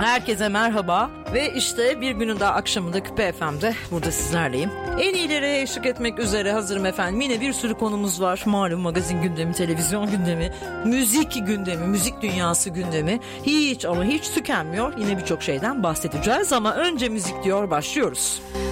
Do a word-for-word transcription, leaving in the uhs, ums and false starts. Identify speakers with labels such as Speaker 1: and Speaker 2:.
Speaker 1: Herkese merhaba ve işte bir günün daha akşamında Küpe F M'de burada sizlerleyim. En iyilere eşlik etmek üzere hazırım efendim. Yine bir sürü konumuz var. Malum magazin gündemi, televizyon gündemi, müzik gündemi, müzik dünyası gündemi. Hiç ama hiç tükenmiyor. Yine birçok şeyden bahsedeceğiz ama önce müzik diyor başlıyoruz.